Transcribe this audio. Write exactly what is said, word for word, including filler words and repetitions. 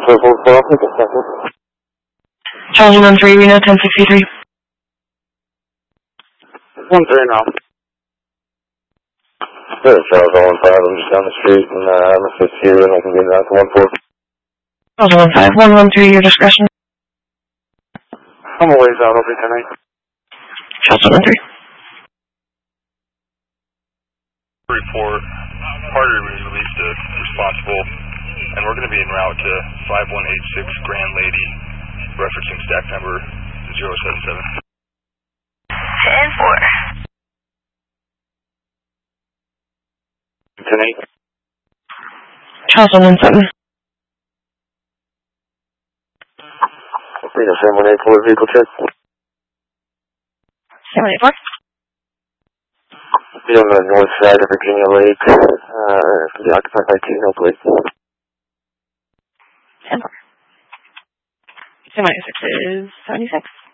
Charles one three, Reno ten sixty-three. one three now. Good, Charles one five, I'm just down the street and uh, I'm assist you and I can get out to one four. Charles one five, one one three, your discretion. I'm a ways out over tonight. Charles one three. Report, Carter was released as responsible, and we're going to be en route to five one eight six Grand Lady, referencing stack number zero seven seven. ten four. Tonight. Charles one seven. Reno seven one eight four, vehicle check. seven eight four. Be on the north side of Virginia Lake, uh, it's be occupied by two, no police. ten four. two ninety-six is seventy-six.